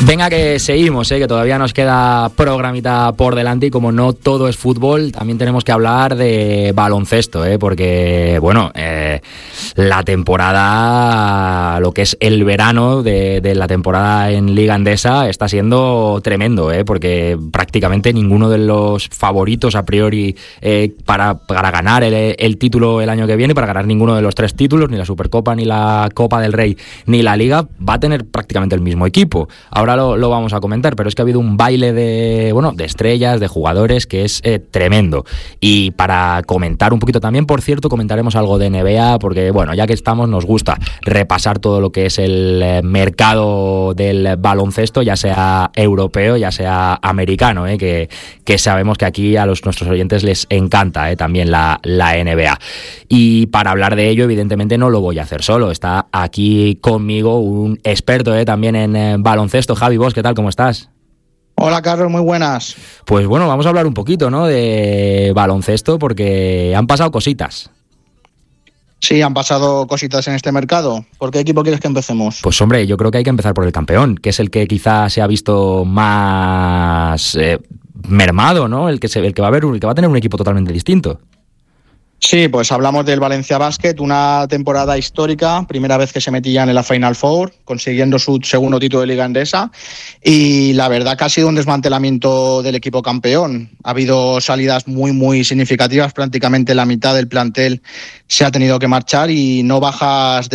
Venga, que seguimos, que todavía nos queda programita por delante y como no todo es fútbol, también tenemos que hablar de baloncesto, porque, bueno, la temporada, lo que es el verano de la temporada en Liga Endesa está siendo tremendo, porque prácticamente ninguno de los favoritos a priori para ganar el título el año que viene, para ganar ninguno de los 3 títulos, ni la Supercopa, ni la Copa del Rey, ni la Liga, va a tener prácticamente el mismo equipo. Ahora lo vamos a comentar, pero es que ha habido un baile de estrellas, de jugadores que es tremendo. Y para comentar un poquito también, por cierto, comentaremos algo de NBA, porque bueno, ya que estamos, nos gusta repasar todo lo que es el mercado del baloncesto, ya sea europeo, ya sea americano, que sabemos que aquí a nuestros oyentes les encanta también la NBA. Y para hablar de ello, evidentemente no lo voy a hacer solo. Está aquí conmigo un experto también en baloncesto. Javi, vos, ¿qué tal? ¿Cómo estás? Hola, Carlos, muy buenas. Pues bueno, vamos a hablar un poquito, de baloncesto, porque han pasado cositas. Sí, han pasado cositas en este mercado. ¿Por qué equipo quieres que empecemos? Pues hombre, yo creo que hay que empezar por el campeón, que es el que quizá se ha visto más mermado, ¿no? El que va a tener un equipo totalmente distinto. Sí, pues hablamos del Valencia Basket, una temporada histórica, primera vez que se metían en la Final Four, consiguiendo su segundo título de Liga Endesa, y la verdad que ha sido un desmantelamiento del equipo campeón. Ha habido salidas muy, muy significativas, prácticamente la mitad del plantel se ha tenido que marchar y bajas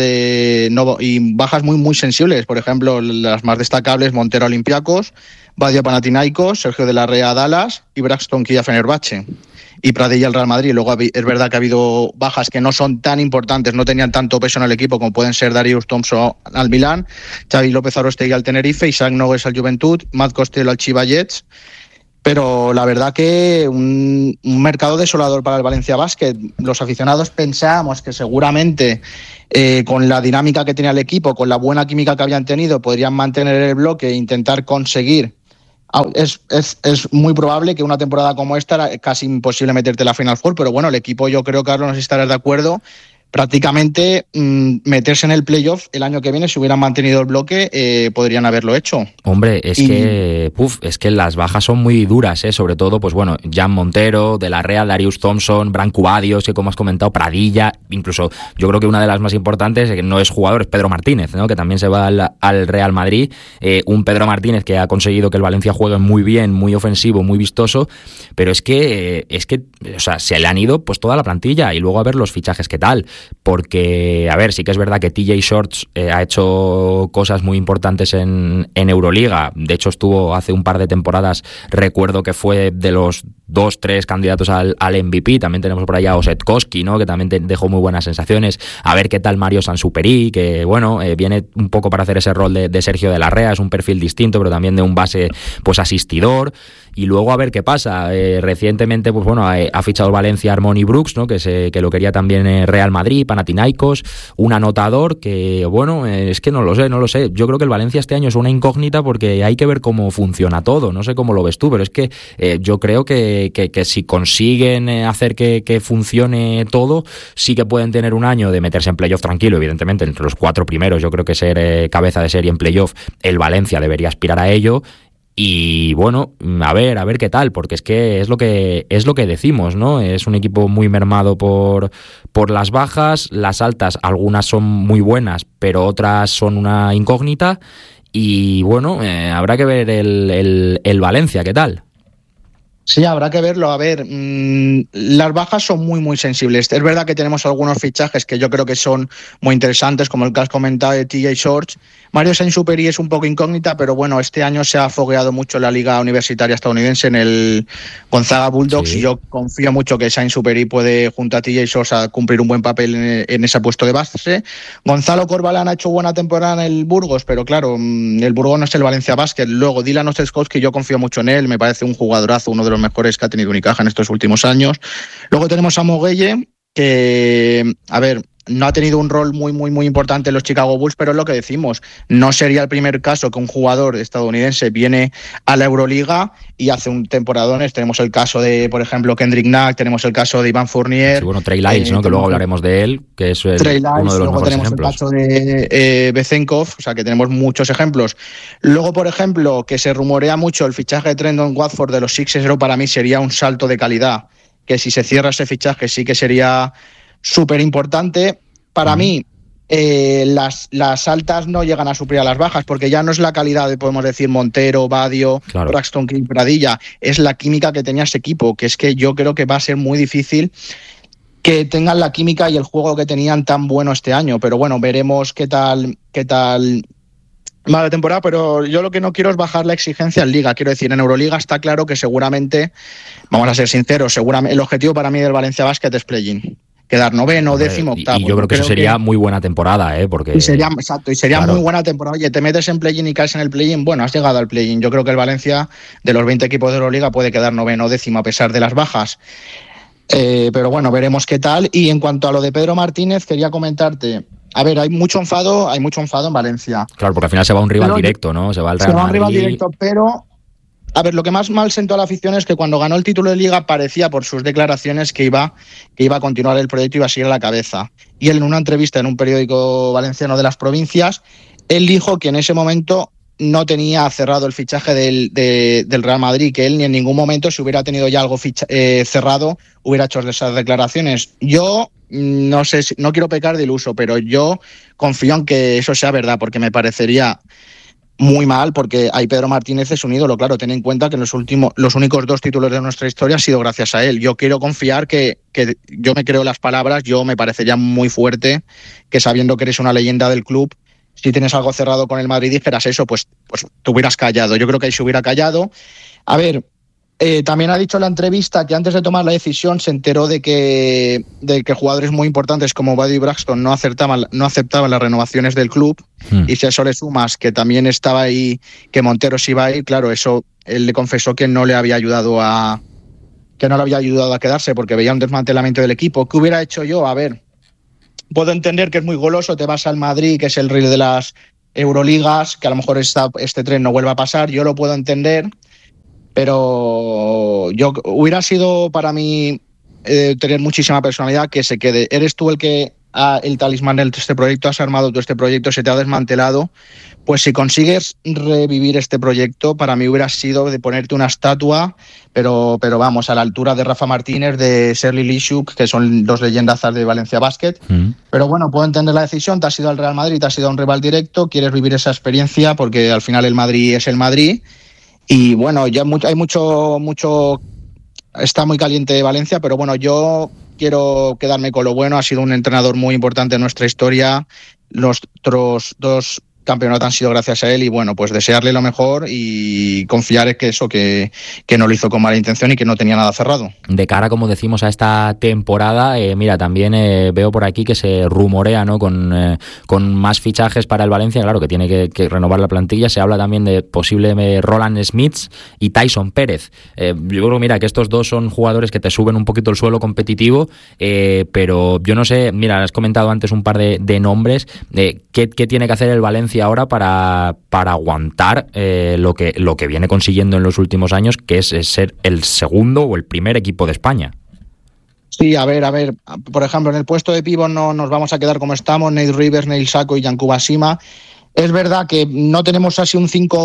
muy, muy sensibles. Por ejemplo, las más destacables, Montero Olympiacos, Badia Panathinaikos, Sergio de la Rea Dallas y Braxton Kia Fenerbahce. Y Pradilla el Real Madrid. Luego es verdad que ha habido bajas que no son tan importantes, no tenían tanto peso en el equipo como pueden ser Darius Thompson al Milán, Xavi López Arostegui al Tenerife, Isaac Nogues al Juventud, Matt Costello al Chiva Jets. Pero la verdad que un mercado desolador para el Valencia Basket. Los aficionados pensábamos que seguramente con la dinámica que tenía el equipo, con la buena química que habían tenido, podrían mantener el bloque e intentar conseguir. Es muy probable que una temporada como esta era casi imposible meterte en la Final Four, pero bueno, el equipo, yo creo, Carlos, no sé si estarás de acuerdo, prácticamente meterse en el playoff el año que viene, si hubieran mantenido el bloque, podrían haberlo hecho. Hombre, es que las bajas son muy duras, sobre todo, pues bueno, Jan Montero, De la Rea, Darius Thompson, Branco Badios, que como has comentado, Pradilla, incluso yo creo que una de las más importantes, que no es jugador, es Pedro Martínez, ¿no? Que también se va al Real Madrid, un Pedro Martínez que ha conseguido que el Valencia juegue muy bien, muy ofensivo, muy vistoso, pero es que o sea, se le han ido pues toda la plantilla y luego a ver los fichajes qué tal. Porque, a ver, sí que es verdad que TJ Shorts ha hecho cosas muy importantes en Euroliga. De hecho, estuvo hace un par de temporadas, recuerdo que fue de los 2-3 candidatos al MVP. También tenemos por allá a Osetkowski, ¿no? Que también dejó muy buenas sensaciones. A ver qué tal Mario Sansuperi, que bueno, viene un poco para hacer ese rol de Sergio de la Rea. Es un perfil distinto, pero también de un base pues asistidor. Y luego a ver qué pasa. Recientemente, pues bueno, ha fichado el Valencia Armoni Brooks, ¿no? Que lo quería también Real Madrid, Panathinaikos, un anotador que, bueno, es que no lo sé. Yo creo que el Valencia este año es una incógnita porque hay que ver cómo funciona todo. No sé cómo lo ves tú, pero es que yo creo que si consiguen hacer que funcione todo, sí que pueden tener un año de meterse en playoff tranquilo, evidentemente, entre los 4 primeros. Yo creo que ser cabeza de serie en playoff, el Valencia debería aspirar a ello. Y bueno, a ver qué tal, porque es que es lo que decimos, ¿no? Es un equipo muy mermado por las bajas, las altas, algunas son muy buenas, pero otras son una incógnita. Y bueno, habrá que ver el Valencia, ¿qué tal? Sí, habrá que verlo. A ver, las bajas son muy, muy sensibles. Es verdad que tenemos algunos fichajes que yo creo que son muy interesantes, como el que has comentado de TJ Shorts. Mario Sansuperi es un poco incógnita, pero bueno, este año se ha fogueado mucho en la Liga Universitaria Estadounidense en el Gonzaga Bulldogs, sí. Y yo confío mucho que Sansuperi puede, junto a TJ Shorts, a cumplir un buen papel en ese puesto de base. Gonzalo Corbalán ha hecho buena temporada en el Burgos, pero claro, el Burgos no es el Valencia Basket. Luego, Dylan Osetkowski, yo confío mucho en él, me parece un jugadorazo, uno de los mejores que ha tenido Unicaja en estos últimos años. Luego tenemos a Moguelle, que, a ver, no ha tenido un rol muy importante en los Chicago Bulls, pero es lo que decimos, no sería el primer caso que un jugador estadounidense viene a la Euroliga y hace un temporadones. Tenemos el caso de, por ejemplo, Kendrick Nunn, tenemos el caso de Ivan Fournier. Sí, bueno, Trey Lyles, ¿no? Que luego hablaremos de él, que es uno de los luego mejores tenemos ejemplos. El caso de Bezenkov, o sea que tenemos muchos ejemplos. Luego, por ejemplo, que se rumorea mucho el fichaje de Trendon Watford de los Sixers, pero para mí sería un salto de calidad, que si se cierra ese fichaje sí que sería súper importante. Para mí, las altas no llegan a suplir a las bajas, porque ya no es la calidad de, podemos decir, Montero, Badio, claro, Braxton King, Pradilla, es la química que tenía ese equipo, que es que yo creo que va a ser muy difícil que tengan la química y el juego que tenían tan bueno este año, pero bueno, veremos qué tal va la temporada, pero yo lo que no quiero es bajar la exigencia en Liga. Quiero decir, en Euroliga está claro que seguramente, vamos a ser sinceros, seguramente el objetivo para mí del Valencia Basket es play-in. Quedar noveno, décimo, octavo. Y yo creo que eso sería muy buena temporada, porque... Y sería claro, muy buena temporada. Oye, te metes en play-in y caes en el play-in, bueno, has llegado al play-in. Yo creo que el Valencia, de los 20 equipos de Euroliga, puede quedar noveno, décimo, a pesar de las bajas. Pero bueno, veremos qué tal. Y en cuanto a lo de Pedro Martínez, quería comentarte... A ver, hay mucho enfado en Valencia. Claro, porque al final se va un rival directo, ¿no? Se va al Real Madrid. Se va un rival directo, pero... A ver, lo que más mal sentó a la afición es que cuando ganó el título de Liga parecía por sus declaraciones que iba a continuar el proyecto y iba a seguir a la cabeza. Y él, en una entrevista en un periódico valenciano de las provincias, él dijo que en ese momento no tenía cerrado el fichaje del Real Madrid, que él ni en ningún momento, si hubiera tenido ya algo cerrado, hubiera hecho esas declaraciones. Yo no sé, no quiero pecar de iluso, pero yo confío en que eso sea verdad, porque me parecería muy mal, porque ahí Pedro Martínez es un ídolo, claro, ten en cuenta que los únicos 2 títulos de nuestra historia ha sido gracias a él. Yo quiero confiar que yo me creo las palabras, yo me parecería muy fuerte que, sabiendo que eres una leyenda del club, si tienes algo cerrado con el Madrid y dijeras eso, pues te hubieras callado. Yo creo que ahí se hubiera callado. A ver, también ha dicho en la entrevista que antes de tomar la decisión se enteró de que jugadores muy importantes como Badio y Braxton no aceptaban las renovaciones del club, y si a eso le sumas que también estaba ahí, que Montero se iba a ir, claro, eso él le confesó que no le había ayudado a quedarse, porque veía un desmantelamiento del equipo. ¿Qué hubiera hecho yo? A ver, puedo entender que es muy goloso, te vas al Madrid, que es el rey de las Euroligas, que a lo mejor este tren no vuelva a pasar, yo lo puedo entender. Pero hubiera sido para mí tener muchísima personalidad que se quede. Eres tú el talismán de este proyecto, has armado tú este proyecto, se te ha desmantelado. Pues si consigues revivir este proyecto, para mí hubiera sido de ponerte una estatua, pero vamos, a la altura de Rafa Martínez, de Shirley Lishuk, que son 2 leyendazas de Valencia Basket. Pero bueno, puedo entender la decisión, te has ido al Real Madrid, te has ido a un rival directo, quieres vivir esa experiencia, porque al final el Madrid es el Madrid. Y bueno, ya hay mucho, está muy caliente Valencia, pero bueno, yo quiero quedarme con lo bueno. Ha sido un entrenador muy importante en nuestra historia. Los otros 2 campeonatos han sido gracias a él, y bueno, pues desearle lo mejor y confiar en que no lo hizo con mala intención y que no tenía nada cerrado. De cara, como decimos, a esta temporada, mira, también veo por aquí que se rumorea, ¿no?, con más fichajes para el Valencia, claro, que tiene que renovar la plantilla. Se habla también de posible Roland Smits y Tyson Pérez. Yo creo, mira, que estos 2 son jugadores que te suben un poquito el suelo competitivo, pero yo no sé, mira, has comentado antes un par de nombres. ¿Qué tiene que hacer el Valencia ahora para aguantar lo que viene consiguiendo en los últimos años, que es ser el segundo o el primer equipo de España? Sí, a ver, por ejemplo, en el puesto de pívot no nos vamos a quedar como estamos, Nate Rivers, Neil Sacco y Yankuba Sima. Es verdad que no tenemos así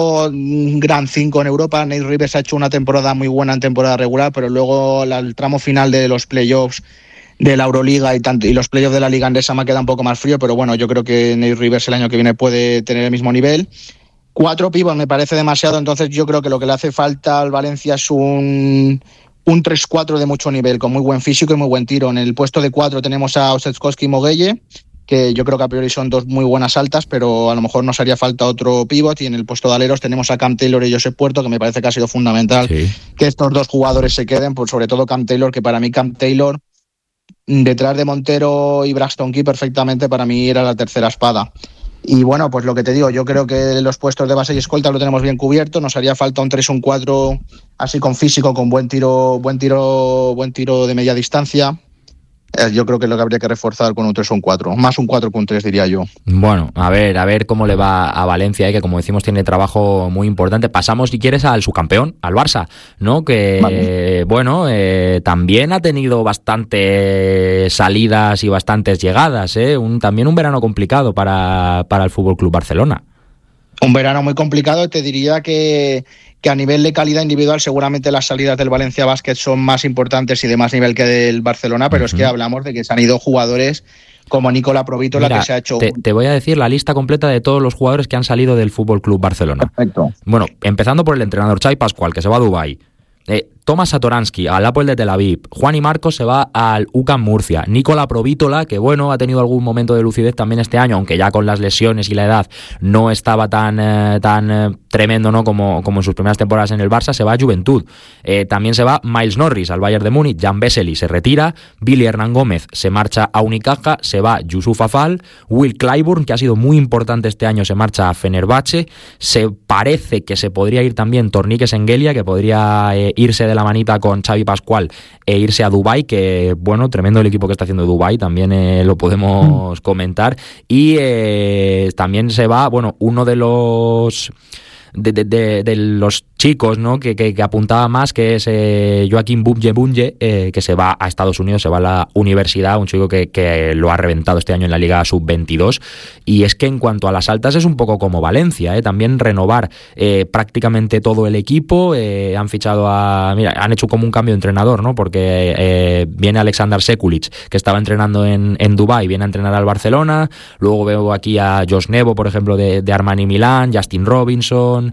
un gran 5 en Europa. Nate Rivers ha hecho una temporada muy buena en temporada regular, pero luego el tramo final de los playoffs de la Euroliga y los playoffs de la Liga Andesa me queda un poco más frío, pero bueno, yo creo que Nate Rivers el año que viene puede tener el mismo nivel. 4 pivots me parece demasiado, entonces yo creo que lo que le hace falta al Valencia es un 3-4 de mucho nivel, con muy buen físico y muy buen tiro. En el puesto de 4 tenemos a Ossetskowski y Moguelle, que yo creo que a priori son 2 muy buenas altas, pero a lo mejor nos haría falta otro pivot. Y en el puesto de aleros tenemos a Cam Taylor y Josep Puerto, que me parece que ha sido fundamental que estos 2 jugadores se queden, pues sobre todo Cam Taylor, que para mí Cam Taylor, detrás de Montero y Braxton Key, perfectamente para mí era la tercera espada. Y bueno, pues lo que te digo, yo creo que los puestos de base y escolta lo tenemos bien cubierto. Nos haría falta un 3 o un 4 así con físico, con buen tiro de media distancia. Yo creo que es lo que habría que reforzar con un 3 o un 4, más un 4 que un 3 diría yo. Bueno, a ver cómo le va a Valencia, que como decimos tiene trabajo muy importante. Pasamos, si quieres, al subcampeón, al Barça, ¿no? Que, vale. Bueno, también ha tenido bastantes salidas y bastantes llegadas, también un verano complicado para el Fútbol Club Barcelona. Un verano muy complicado, te diría que a nivel de calidad individual seguramente las salidas del Valencia Basket son más importantes y de más nivel que del Barcelona, pero es que hablamos de que se han ido jugadores como Nicola Provítola. Mira, que se ha hecho... Te voy a decir la lista completa de todos los jugadores que han salido del Fútbol Club Barcelona. Perfecto. Bueno, empezando por el entrenador Xavi Pascual, que se va a Dubái. Tomás Satoransky al Apoel de Tel Aviv, Juan y Marcos se va al UCAM Murcia, Nicola Provítola, que bueno, ha tenido algún momento de lucidez también este año, aunque ya con las lesiones y la edad no estaba tan tremendo, ¿no? como en sus primeras temporadas en el Barça, se va a Juventud. También se va Miles Norris al Bayern de Múnich, Jan Vesely se retira, Billy Hernán Gómez se marcha a Unicaja, se va Yusuf Afal, Will Clyburn, que ha sido muy importante este año, se marcha a Fenerbahce, se parece que se podría ir también Tornique Sengelia, que podría irse de la manita con Xavi Pascual e irse a Dubái, que bueno, tremendo el equipo que está haciendo Dubái, también lo podemos comentar. Y también se va, bueno, uno de los de los chicos, ¿no? que apuntaba más, que es Joaquín Bunje, que se va a Estados Unidos, se va a la universidad, un chico que lo ha reventado este año en la Liga Sub-22. Y es que en cuanto a las altas es un poco como Valencia, también renovar prácticamente todo el equipo. Han fichado han hecho como un cambio de entrenador, ¿no? Porque viene Aleksandar Sekulic, que estaba entrenando en Dubái, viene a entrenar al Barcelona. Luego veo aquí a Josh Nebo, por ejemplo, de Armani Milán, Justin Robinson.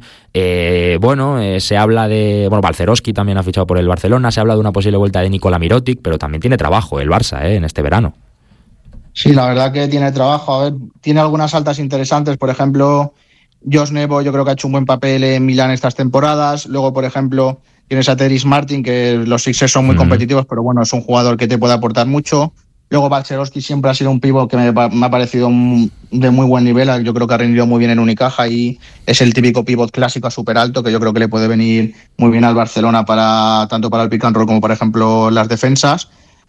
Se habla de... Bueno, Balcerowski también ha fichado por el Barcelona. Se habla de una posible vuelta de Nikola Mirotic, pero también tiene trabajo el Barça en este verano. Sí, la verdad que tiene trabajo. A ver, tiene algunas altas interesantes. Por ejemplo, Josh Nebo yo creo que ha hecho un buen papel en Milán estas temporadas. Luego, por ejemplo, tienes a Tyrese Martin, que los Sixers son muy competitivos, pero bueno, es un jugador que te puede aportar mucho. Luego Balcerowski siempre ha sido un pívot que me ha parecido de muy buen nivel. Yo creo que ha rendido muy bien en Unicaja y es el típico pívot clásico a súper alto, que yo creo que le puede venir muy bien al Barcelona tanto para el pick and roll como, por ejemplo, las defensas.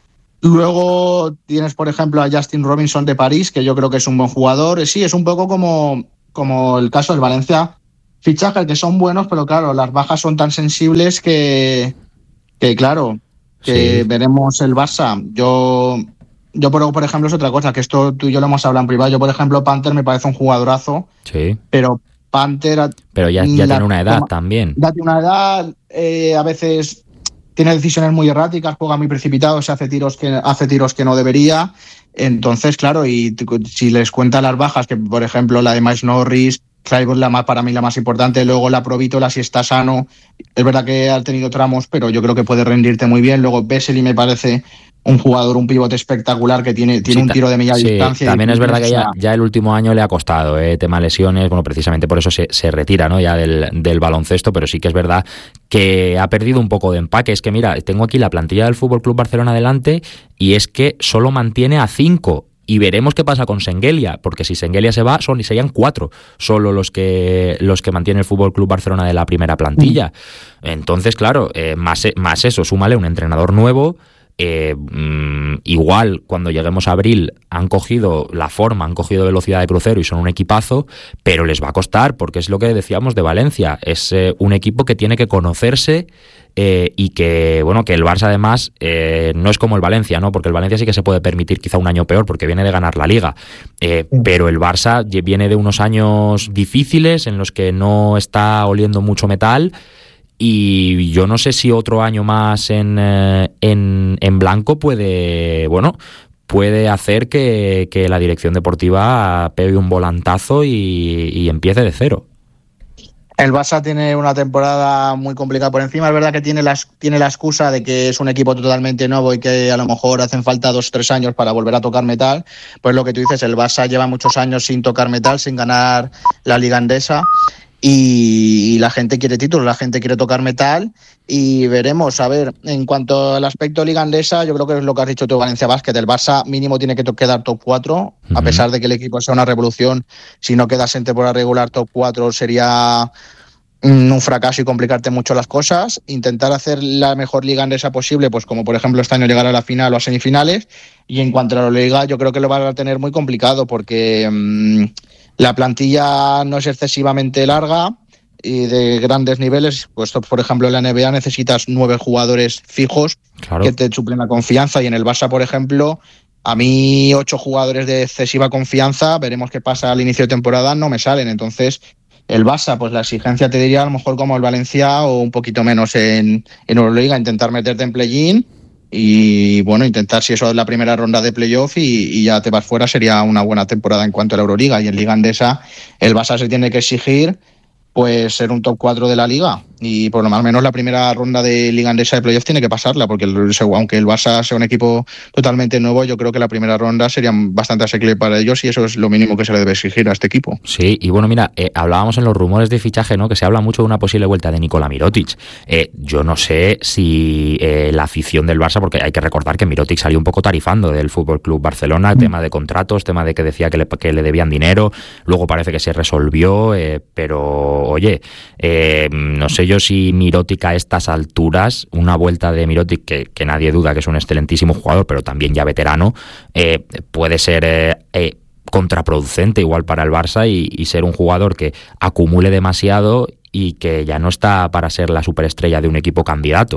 Luego tienes, por ejemplo, a Justin Robinson de París, que yo creo que es un buen jugador. Sí, es un poco como el caso del Valencia. Fichajes que son buenos, pero claro, las bajas son tan sensibles que claro, que sí. Veremos el Barça. Yo por ejemplo, es otra cosa, que esto tú y yo lo hemos hablado en privado. Yo, por ejemplo, Panther me parece un jugadorazo, sí. Pero Panther... Pero ya tiene una edad también. Ya tiene una edad, a veces tiene decisiones muy erráticas, juega muy precipitado, hace tiros que no debería. Entonces, claro, y si les cuenta las bajas, que por ejemplo la de Miles Norris, Clyburn para mí la más importante, luego la Provítola, si está sano, es verdad que ha tenido tramos, pero yo creo que puede rendirte muy bien. Luego Vesely me parece un jugador, un pivote espectacular que tiene un tiro de media distancia. También es verdad que ya el último año le ha costado tema lesiones, bueno, precisamente por eso se retira, ¿no? Ya del baloncesto, pero sí que es verdad que ha perdido un poco de empaque. Es que mira, tengo aquí la plantilla del Fútbol Club Barcelona delante y es que solo mantiene a 5. Y veremos qué pasa con Sengelia, porque si Sengelia se va, serían 4 solo los que mantiene el Fútbol Club Barcelona de la primera plantilla. Entonces, claro, más eso, súmale un entrenador nuevo. Igual cuando lleguemos a abril han cogido la forma, han cogido velocidad de crucero y son un equipazo, pero les va a costar, porque es lo que decíamos de Valencia, es un equipo que tiene que conocerse. Y que bueno, que el Barça además no es como el Valencia, ¿no? Porque el Valencia sí que se puede permitir quizá un año peor porque viene de ganar la Liga, pero el Barça viene de unos años difíciles en los que no está oliendo mucho metal. Y yo no sé si otro año más en blanco puede hacer que la dirección deportiva pegue un volantazo y empiece de cero. El Barça tiene una temporada muy complicada por encima. Es verdad que tiene la excusa de que es un equipo totalmente nuevo y que a lo mejor hacen falta 2 o 3 años para volver a tocar metal. Pues lo que tú dices, el Barça lleva muchos años sin tocar metal, sin ganar la Liga Endesa. Y la gente quiere títulos, la gente quiere tocar metal y veremos. A ver, en cuanto al aspecto Liga Endesa, yo creo que es lo que has dicho tú, Valencia Basket. El Barça mínimo tiene que quedar top 4, a pesar de que el equipo sea una revolución. Si no quedas en temporada regular top 4 sería un fracaso y complicarte mucho las cosas, intentar hacer la mejor liga andesa posible, pues como por ejemplo este año llegar a la final o a semifinales, y en cuanto a la liga yo creo que lo van a tener muy complicado porque la plantilla no es excesivamente larga y de grandes niveles, pues por ejemplo en la NBA necesitas 9 jugadores fijos, claro, que te suplen la confianza, y en el Barça por ejemplo a mí 8 jugadores de excesiva confianza, veremos qué pasa al inicio de temporada, no me salen. Entonces el Barça, pues la exigencia te diría a lo mejor como el Valencia o un poquito menos en Euroliga, intentar meterte en play-in y bueno, intentar si eso es la primera ronda de playoff y ya te vas fuera, sería una buena temporada en cuanto a la Euroliga. Y en Liga Andesa el Barça se tiene que exigir pues ser un top 4 de la Liga, y por lo más menos la primera ronda de Liga Andesa de playoff tiene que pasarla, porque aunque el Barça sea un equipo totalmente nuevo, yo creo que la primera ronda sería bastante asequible para ellos y eso es lo mínimo que se le debe exigir a este equipo. Sí, y bueno, mira, hablábamos en los rumores de fichaje, ¿no?, que se habla mucho de una posible vuelta de Nikola Mirotic. Yo no sé si la afición del Barça, porque hay que recordar que Mirotic salió un poco tarifando del Fútbol Club Barcelona, tema de contratos, tema de que decía que le debían dinero, luego parece que se resolvió, pero oye, no sé yo si Mirotic a estas alturas, una vuelta de Mirotic que nadie duda que es un excelentísimo jugador, pero también ya veterano, puede ser contraproducente igual para el Barça y ser un jugador que acumule demasiado y que ya no está para ser la superestrella de un equipo candidato.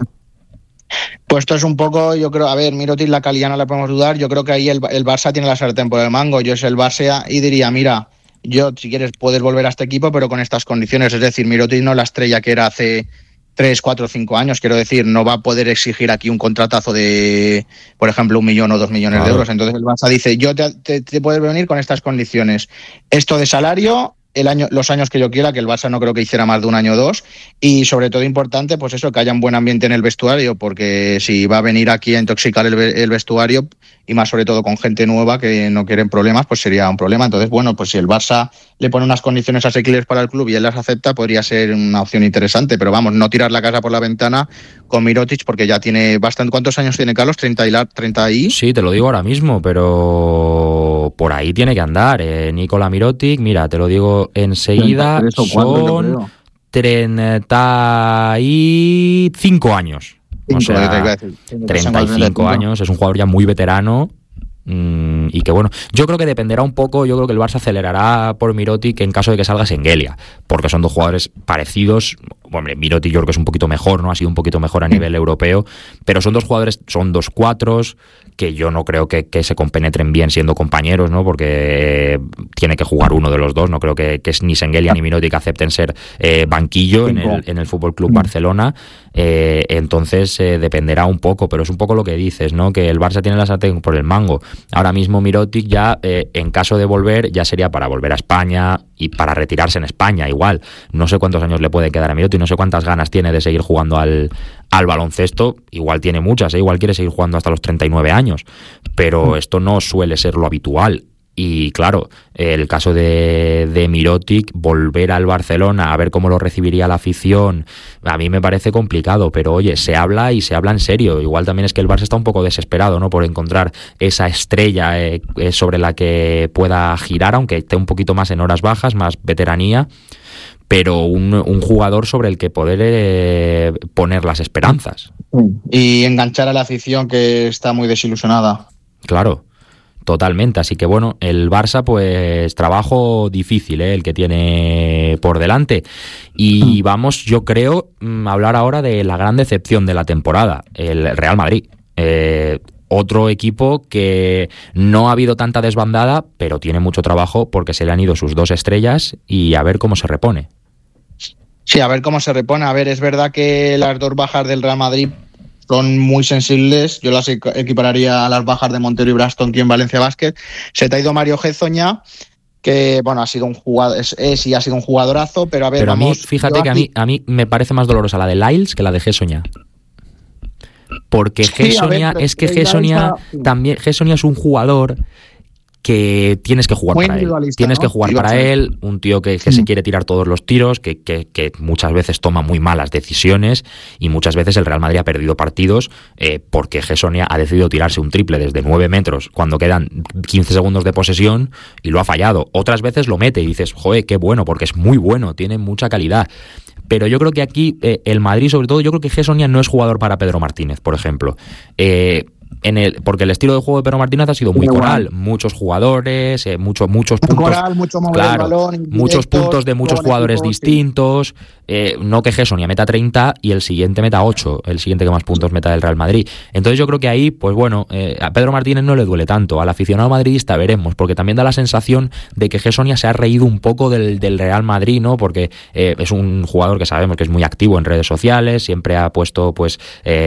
Pues esto es un poco, yo creo, a ver, Mirotic la calidad no la podemos dudar, yo creo que ahí el Barça tiene la sartén por el mango. Yo soy el Barça y diría, mira, yo si quieres puedes volver a este equipo pero con estas condiciones, es decir, Mirotic no es la estrella que era hace 3, 4, 5 años, quiero decir, no va a poder exigir aquí un contratazo de, por ejemplo, 1 millón o 2 millones de euros. Entonces el Barça dice, yo te puedes venir con estas condiciones, esto de salario, los años que yo quiera, que el Barça no creo que hiciera más de 1 año o 2, y sobre todo importante, pues eso, que haya un buen ambiente en el vestuario, porque si va a venir aquí a intoxicar el vestuario, y más sobre todo con gente nueva que no quieren problemas, pues sería un problema. Entonces, bueno, pues si el Barça le pone unas condiciones asequibles para el club y él las acepta, podría ser una opción interesante, pero vamos, no tirar la casa por la ventana con Mirotic, porque ya tiene bastante. ¿Cuántos años tiene Carlos? ¿30 y? Sí, te lo digo ahora mismo, pero por ahí tiene que andar. Nikola Mirotic, mira, te lo digo enseguida, son 35 años. O sea, 35 años, es un jugador ya muy veterano. Y que bueno, yo creo que dependerá un poco, yo creo que el Barça acelerará por Mirotic en caso de que salga Şengeli, porque son dos jugadores parecidos. Hombre, Mirotic yo creo que es un poquito mejor, ¿no? Ha sido un poquito mejor a nivel europeo, pero son dos jugadores, son 2 cuatros que yo no creo que se compenetren bien siendo compañeros, ¿no? Porque tiene que jugar uno de los dos, no creo que ni Şengeli ni Mirotic acepten ser banquillo en el Fútbol Club Barcelona. Entonces dependerá un poco, pero es un poco lo que dices, ¿no? Que el Barça tiene la sartén por el mango. Ahora mismo Mirotic ya, en caso de volver, ya sería para volver a España y para retirarse en España igual. No sé cuántos años le puede quedar a Mirotic, no sé cuántas ganas tiene de seguir jugando al baloncesto, igual tiene muchas, igual quiere seguir jugando hasta los 39 años, pero esto no suele ser lo habitual. Y claro, el caso de Mirotic, volver al Barcelona, a ver cómo lo recibiría la afición, a mí me parece complicado, pero oye, se habla y se habla en serio. Igual también es que el Barça está un poco desesperado, ¿no?, por encontrar esa estrella sobre la que pueda girar, aunque esté un poquito más en horas bajas, más veteranía, pero un jugador sobre el que poder poner las esperanzas. Y enganchar a la afición que está muy desilusionada. Claro. Totalmente, así que bueno, el Barça pues trabajo difícil, el que tiene por delante. Y vamos, yo creo, a hablar ahora de la gran decepción de la temporada, el Real Madrid. Otro equipo que no ha habido tanta desbandada, pero tiene mucho trabajo porque se le han ido sus 2 estrellas y a ver cómo se repone. Sí, a ver cómo se repone. A ver, es verdad que las 2 bajas del Real Madrid son muy sensibles, yo las equipararía a las bajas de Montero y Braston aquí en Valencia Basket. Se te ha ido Mario Hezonja, que bueno, ha sido un jugador, y ha sido un jugadorazo, pero a ver, pero vamos, a mí, fíjate que a mí me parece más dolorosa la de Lyles que la de Hezonja. Porque Hezonja, es que Hezonja también, Hezonja es un jugador que tienes que jugar muy para él. individualista, Tienes ¿no? que jugar para él, un tío que se quiere tirar todos los tiros, que muchas veces toma muy malas decisiones, y muchas veces el Real Madrid ha perdido partidos porque Gessonia ha decidido tirarse un triple desde 9 metros cuando quedan 15 segundos de posesión y lo ha fallado. Otras veces lo mete y dices, joder, qué bueno, porque es muy bueno, tiene mucha calidad. Pero yo creo que aquí el Madrid, sobre todo, yo creo que Gessonia no es jugador para Pedro Martínez, por ejemplo. Porque el estilo de juego de Pedro Martínez ha sido muy coral, muchos jugadores, muchos puntos, coral, mucho mover el balón, muchos puntos de muchos jugadores distintos, no que Gessonia meta 30 y el siguiente meta 8, el siguiente que más puntos meta del Real Madrid. Entonces yo creo que ahí, pues bueno, a Pedro Martínez no le duele tanto, al aficionado madridista veremos, porque también da la sensación de que Gessonia se ha reído un poco del Real Madrid, ¿no? Porque es un jugador que sabemos que es muy activo en redes sociales, siempre ha puesto pues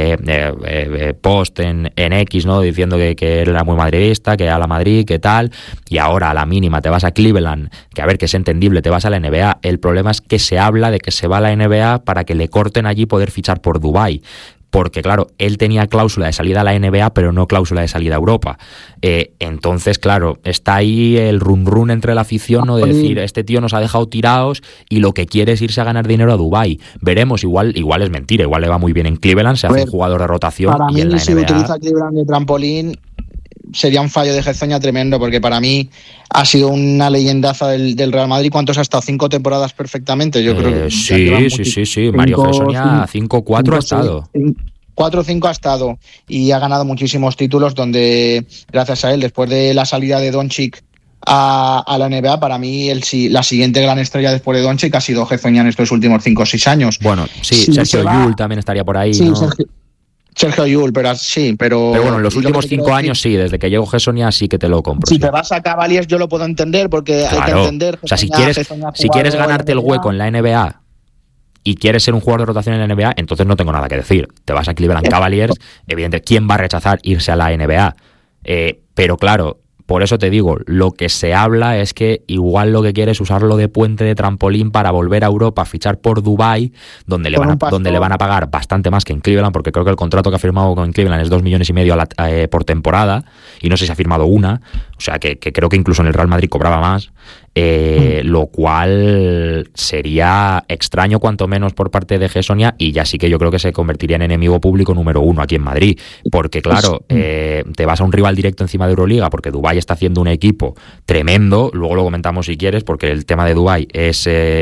post en X, ¿no? Diciendo que él era muy madridista, que a la Madrid, que tal, y ahora a la mínima te vas a Cleveland, que a ver, que es entendible, te vas a la NBA. El problema es que se habla de que se va a la NBA para que le corten allí poder fichar por Dubái. Porque, claro, él tenía cláusula de salida a la NBA, pero no cláusula de salida a Europa. Entonces, claro, está ahí el run entre la afición, ¿no? De decir, este tío nos ha dejado tirados y lo que quiere es irse a ganar dinero a Dubái. Veremos, igual es mentira, igual le va muy bien en Cleveland, se hace un jugador de rotación. Para mí, en la si NBA... utiliza Cleveland de trampolín, sería un fallo de Gessonia tremendo, porque para mí ha sido una leyendaza del Real Madrid. ¿Cuántos ha estado? 5 temporadas perfectamente, yo creo que sí. Mario Gessonia 5-4 ha estado. 4 o 5 ha estado y ha ganado muchísimos títulos donde, gracias a él, después de la salida de Doncic a la NBA, para mí la siguiente gran estrella después de Doncic ha sido Gessonia en estos últimos 5 o 6 años. Bueno, sí, Sergio Llull también estaría por ahí, sí, ¿no? Sergio Llull, pero bueno, en los últimos 5 años sí, desde que llegó Gessonia sí que te lo compro. Si te vas a Cavaliers yo lo puedo entender, porque claro, hay que entender... O sea, si quieres ganarte el hueco en la NBA y quieres ser un jugador de rotación en la NBA, entonces no tengo nada que decir. Te vas a Cleveland Cavaliers, evidentemente, ¿quién va a rechazar irse a la NBA? Pero claro... Por eso te digo, lo que se habla es que igual lo que quiere es usarlo de puente de trampolín para volver a Europa, fichar por Dubái, donde le van a pagar bastante más que en Cleveland, porque creo que el contrato que ha firmado con Cleveland es 2,5 millones por temporada, y no sé si ha firmado una, o sea que creo que incluso en el Real Madrid cobraba más, lo cual sería extraño cuanto menos por parte de Gessonia, y ya sí que yo creo que se convertiría en enemigo público número 1 aquí en Madrid, porque claro, te vas a un rival directo encima de Euroliga, porque Dubái está haciendo un equipo tremendo, luego lo comentamos si quieres, porque el tema de Dubái es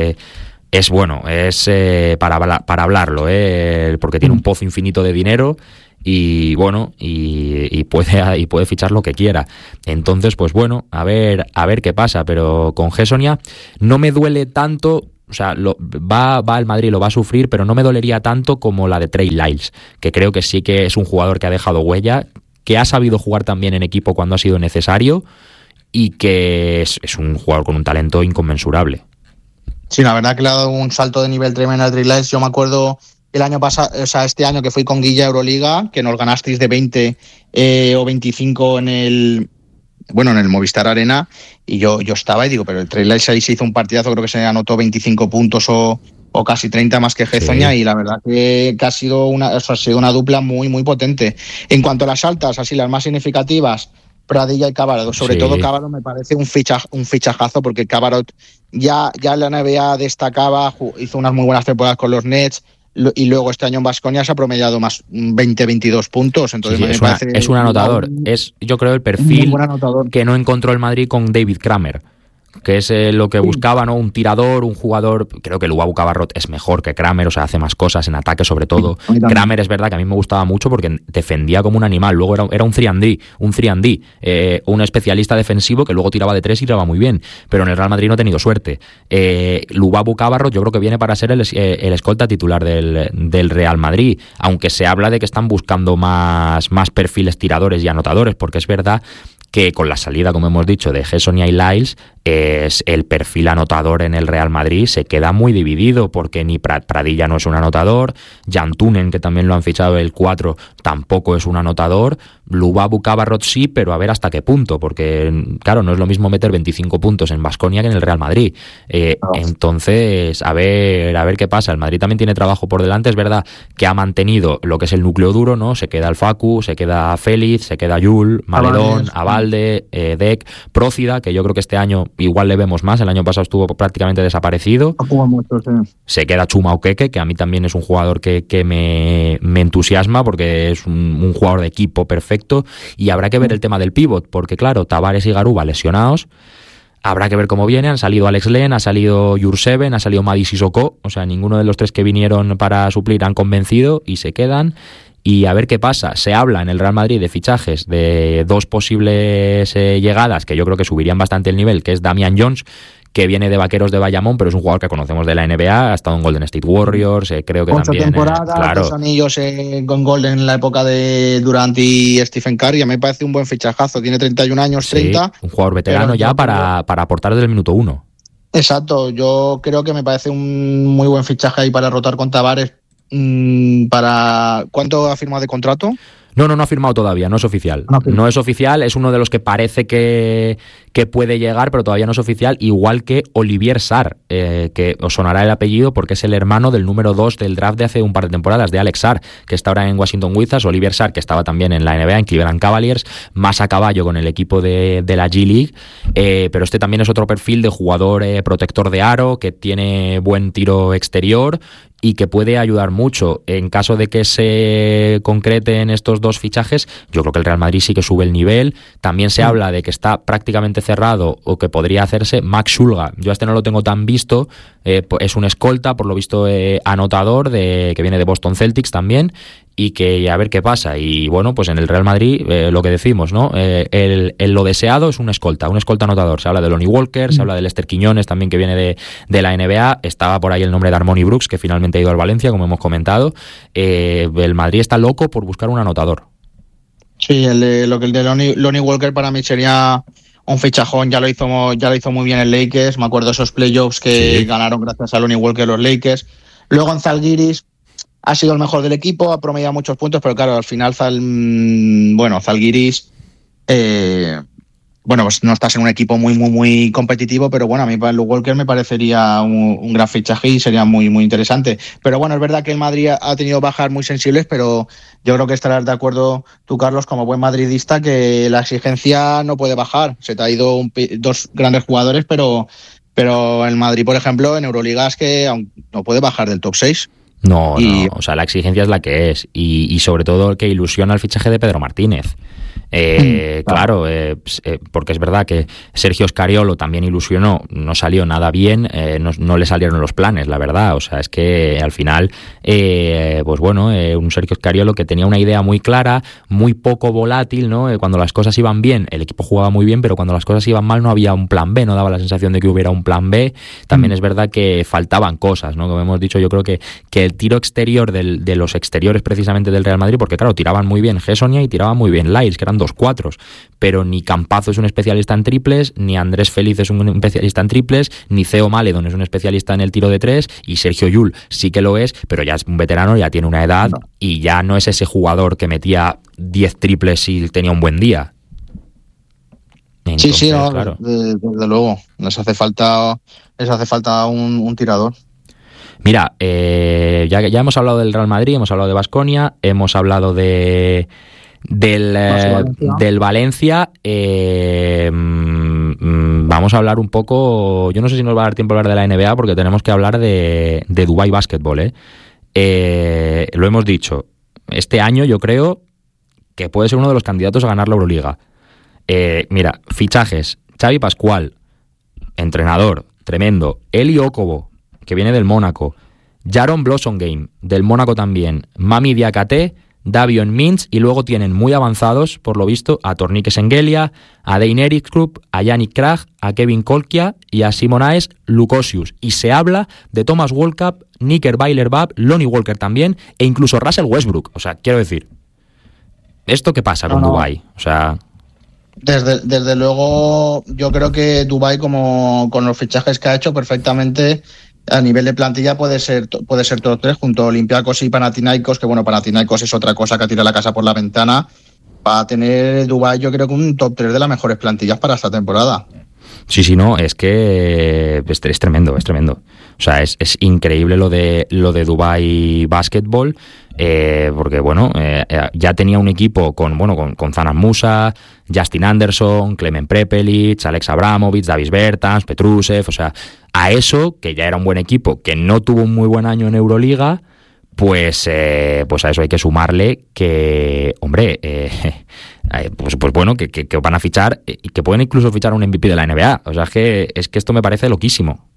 para hablarlo, porque tiene un pozo infinito de dinero y bueno, y puede fichar lo que quiera. Entonces, pues bueno, a ver qué pasa, pero con Gessonia no me duele tanto. O sea, va el Madrid, lo va a sufrir, pero no me dolería tanto como la de Trey Lyles, que creo que sí que es un jugador que ha dejado huella, que ha sabido jugar también en equipo cuando ha sido necesario y que es un jugador con un talento inconmensurable. Sí, la verdad que le ha dado un salto de nivel tremendo a Trey Lyles. Yo me acuerdo el año pasado, o sea, este año que fui con Guilla a Euroliga, que nos ganasteis de 20 o 25 en el Movistar Arena, y yo estaba y digo, pero el Trey Lyles ahí se hizo un partidazo, creo que se anotó 25 puntos o casi 30 más que Gessonia, sí. Y la verdad que ha sido una dupla muy, muy potente. En cuanto a las altas, así las más significativas, Pradilla y Cabarot, sobre todo Cabarot me parece un fichajazo, porque Cabarot ya en la NBA destacaba, hizo unas muy buenas temporadas con los Nets, y luego este año en Baskonia se ha promediado más 20-22 puntos. Entonces es un anotador. Es, yo creo, el perfil que no encontró el Madrid con David Kramer, que es lo que buscaba, ¿no? Un tirador, un jugador. Creo que Luwawu Cabarrot es mejor que Kramer, o sea, hace más cosas en ataque, sobre todo. Kramer es verdad que a mí me gustaba mucho porque defendía como un animal. Luego era un 3&D, un especialista defensivo que luego tiraba de 3 y tiraba muy bien. Pero en el Real Madrid no ha tenido suerte. Luwawu Cabarrot yo creo que viene para ser el escolta titular del Real Madrid, aunque se habla de que están buscando más perfiles tiradores y anotadores, porque es verdad que con la salida, como hemos dicho, de Gessonia y Lyles, es el perfil anotador en el Real Madrid se queda muy dividido, porque ni Pradilla no es un anotador, Jan Tunen, que también lo han fichado el 4, tampoco es un anotador, Lubabu Cabarrot sí, pero a ver hasta qué punto, porque claro, no es lo mismo meter 25 puntos en Baskonia que en el Real Madrid. Entonces, a ver qué pasa. El Madrid también tiene trabajo por delante. Es verdad que ha mantenido lo que es el núcleo duro, ¿no? Se queda el Facu, se queda Félix, se queda Yul, Maledón, Abalde, Dek, Prócida, que yo creo que este año igual le vemos más. El año pasado estuvo prácticamente desaparecido. Mucho, sí. Se queda Chuma Okeke, que a mí también es un jugador que me entusiasma, porque es un jugador de equipo perfecto. Y habrá que ver el tema del pívot, porque claro, Tavares y Garuba lesionados. Habrá que ver cómo viene. Han salido Alex Len, ha salido Jurseven, ha salido Madi Sissoko. O sea, ninguno de los tres que vinieron para suplir han convencido y se quedan. Y a ver qué pasa. Se habla en el Real Madrid de fichajes de dos posibles llegadas que yo creo que subirían bastante el nivel, que es Damian Jones, que viene de Vaqueros de Bayamón, pero es un jugador que conocemos de la NBA, ha estado en Golden State Warriors, creo que 8 también... temporadas, claro. 3 anillos con Golden en la época de Durant y Stephen Curry, me parece un buen fichajazo, tiene 31 años, 30. Sí, un jugador veterano ya para aportar desde el minuto 1. Exacto, yo creo que me parece un muy buen fichaje ahí para rotar con Tavares. ¿Cuánto ha firmado de contrato? No ha firmado todavía, no es oficial. No es oficial, es uno de los que parece que puede llegar, pero todavía no es oficial, igual que Olivier Sarr, que os sonará el apellido porque es el hermano del número 2 del draft de hace un par de temporadas, de Alex Sarr, que está ahora en Washington Wizards. Olivier Sarr, que estaba también en la NBA, en Cleveland Cavaliers, más a caballo con el equipo de la G-League, pero este también es otro perfil de jugador protector de aro, que tiene buen tiro exterior y que puede ayudar mucho. En caso de que se concreten estos dos fichajes, yo creo que el Real Madrid sí que sube el nivel. También se habla de que está prácticamente cerrado o que podría hacerse Max Schulga. Yo no lo tengo tan visto, es un escolta, por lo visto anotador, que viene de Boston Celtics también, y que a ver qué pasa. Y bueno, pues en el Real Madrid, lo que decimos, ¿no? Lo deseado es un escolta anotador. Se habla de Lonnie Walker, se habla de Lester Quiñones también, que viene de la NBA. Estaba por ahí el nombre de Armoni Brooks, que finalmente ha ido al Valencia, como hemos comentado. El Madrid está loco por buscar un anotador. Sí, el de Lonnie Walker para mí sería un fichajón. Ya lo hizo muy bien el Lakers. Me acuerdo esos playoffs que ganaron gracias a Lonnie Walker los Lakers. Luego en Zalgiris ha sido el mejor del equipo, ha promediado muchos puntos, pero claro, al final Zalgiris, pues no estás en un equipo muy, muy, muy competitivo, pero bueno, a mí para Luke Walker me parecería un gran fichaje y sería muy, muy interesante. Pero bueno, es verdad que el Madrid ha tenido bajas muy sensibles, pero yo creo que estarás de acuerdo tú, Carlos, como buen madridista, que la exigencia no puede bajar. Se te ha ido dos grandes jugadores, pero el Madrid, por ejemplo, en Euroliga es que aún no puede bajar del top 6. No, o sea, la exigencia es la que es, y sobre todo que ilusiona el fichaje de Pedro Martínez. Claro, porque es verdad que Sergio Scariolo también ilusionó, no salió nada bien, no le salieron los planes, la verdad. O sea, es que al final, un Sergio Scariolo que tenía una idea muy clara, muy poco volátil, ¿no? Cuando las cosas iban bien, el equipo jugaba muy bien, pero cuando las cosas iban mal no había un plan B, no daba la sensación de que hubiera un plan B. También es verdad que faltaban cosas, ¿no? Como hemos dicho, yo creo que el tiro exterior de los exteriores precisamente del Real Madrid, porque claro, tiraban muy bien Gessonia y tiraban muy bien Lyles, que eran 2-4, pero ni Campazzo es un especialista en triples, ni Andrés Félix es un especialista en triples, ni Theo Maledon es un especialista en el tiro de 3, y Sergio Llull sí que lo es, pero ya es un veterano, ya tiene una edad, y ya no es ese jugador que metía 10 triples y tenía un buen día. Entonces, claro. Desde luego, les hace falta un tirador. Mira, ya hemos hablado del Real Madrid, hemos hablado de Baskonia, hemos hablado del Valencia. Vamos a hablar un poco, yo no sé si nos va a dar tiempo a hablar de la NBA, porque tenemos que hablar de Dubai Basketball. Lo hemos dicho, este año yo creo que puede ser uno de los candidatos a ganar la Euroliga. Mira, fichajes: Xavi Pascual, entrenador, tremendo. Eli Okobo, que viene del Mónaco. Jaron Blossomgame, del Mónaco también. Mami Diakate, Davion Mintz, y luego tienen muy avanzados, por lo visto, a Tornike Sengelia, a Dein Erikstrup, a Yannick Krag, a Kevin Kolkia y a Simonaes Lukosius. Y se habla de Thomas Walkup, Nicker Bailer-Bab, Lonnie Walker también, e incluso Russell Westbrook. O sea, quiero decir, ¿esto qué pasa con Dubái? O sea... Desde luego, yo creo que Dubái, como con los fichajes que ha hecho, perfectamente a nivel de plantilla puede ser top 3 junto a Olympiacos y Panathinaikos, que bueno, Panathinaikos es otra cosa que tira la casa por la ventana. Va a tener Dubái, yo creo que un top 3 de las mejores plantillas para esta temporada. Sí, no, es que es tremendo. O sea, es increíble lo de Dubai Basketball, porque bueno, ya tenía un equipo con Zanan Musa, Justin Anderson, Klemen Prepelic, Alex Abramovic, Davis Bertans, Petrusev, o sea, a eso, que ya era un buen equipo, que no tuvo un muy buen año en Euroliga, pues a eso hay que sumarle que, hombre, pues bueno, que van a fichar y que pueden incluso fichar a un MVP de la NBA. O sea, es que esto me parece loquísimo.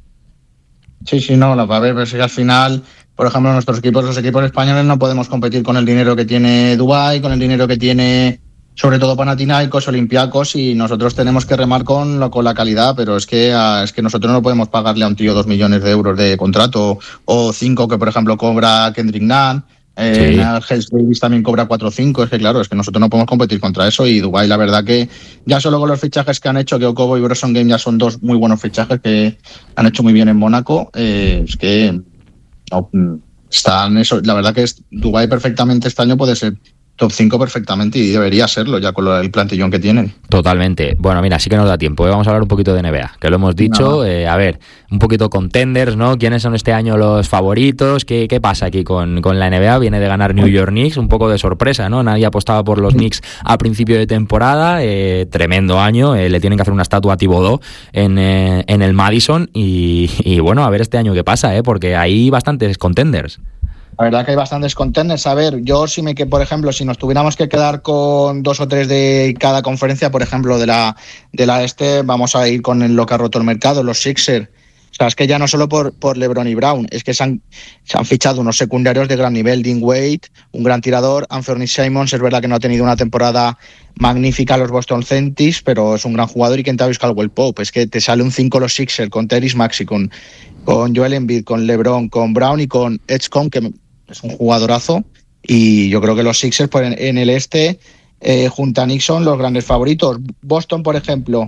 Sí, no, a ver, pero es que al final, por ejemplo, los equipos españoles no podemos competir con el dinero que tiene Dubái, con el dinero que tiene sobre todo Panathinaikos, Olympiacos, y nosotros tenemos que remar con la calidad, pero es que nosotros no podemos pagarle a un tío 2 millones de euros de contrato o 5 que por ejemplo cobra Kendrick Nunn. Hales Davis también cobra 4 o 5. Es que claro, es que nosotros no podemos competir contra eso, y Dubái, la verdad que ya solo con los fichajes que han hecho, que Okobo y Bronson Game ya son 2 muy buenos fichajes que han hecho muy bien en Mónaco, es que no, están eso. La verdad que Dubái perfectamente este año puede ser top 5 perfectamente, y debería serlo ya con el plantillón que tienen. Totalmente. Bueno, mira, sí que nos da tiempo. Vamos a hablar un poquito de NBA, que lo hemos dicho. A ver, un poquito contenders, ¿no? ¿Quiénes son este año los favoritos? ¿Qué pasa aquí con la NBA? Viene de ganar New York Knicks, un poco de sorpresa, ¿no? Nadie apostaba por los Knicks a principio de temporada. Tremendo año. Le tienen que hacer una estatua a Thibodeau en el Madison. Y bueno, a ver este año qué pasa, porque hay bastantes contenders. La verdad que hay bastantes contenders. A ver, por ejemplo, si nos tuviéramos que quedar con 2 o 3 de cada conferencia, por ejemplo, de la vamos a ir con lo que ha roto el mercado, los Sixers. O sea, es que ya no solo por LeBron y Brown, es que se han fichado unos secundarios de gran nivel. Dean Wade, un gran tirador. Anthony Simons, es verdad que no ha tenido una temporada magnífica los Boston Celtics, pero es un gran jugador. Y Kentavious Caldwell-Pope, es que te sale un 5 los Sixers con Tyrese Maxey, con Joel Embiid, con LeBron, con Brown y con Edgecombe, que es un jugadorazo. Y yo creo que los Sixers pues, en el este, junto a Knicks, son los grandes favoritos. Boston, por ejemplo,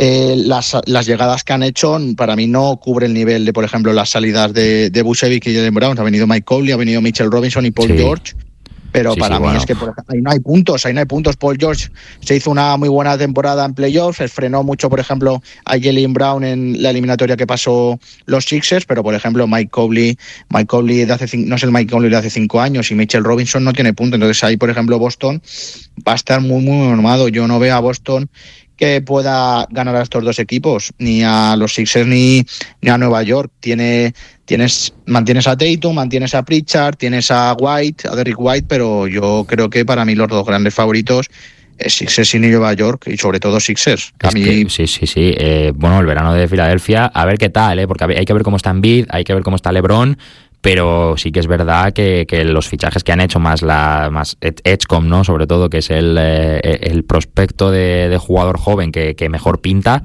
las llegadas que han hecho para mí no cubre el nivel de, por ejemplo, las salidas de Vucevic y Jaylen Brown. Ha venido Mike Conley, ha venido Mitchell Robinson y Paul George. Pero para mí es que ahí no hay puntos. Paul George se hizo una muy buena temporada en playoffs, frenó mucho, por ejemplo, a Jaylen Brown en la eliminatoria que pasó los Sixers, pero por ejemplo Mike Conley no es el Mike Conley de hace 5 años, y Mitchell Robinson no tiene puntos. Entonces ahí, por ejemplo, Boston va a estar muy, muy armado. Yo no veo a Boston que pueda ganar a estos dos equipos, ni a los Sixers ni a Nueva York. Mantienes a Tatum, mantienes a Pritchard, tienes a Derrick White, pero yo creo que para mí los dos grandes favoritos es Sixers y Nueva York, y sobre todo Sixers. Sí. Bueno, el verano de Filadelfia, a ver qué tal, porque hay que ver cómo está Embiid, hay que ver cómo está LeBron, pero sí que es verdad que los fichajes que han hecho más Edgecombe, ¿no? Sobre todo, que es el prospecto de jugador joven que mejor pinta.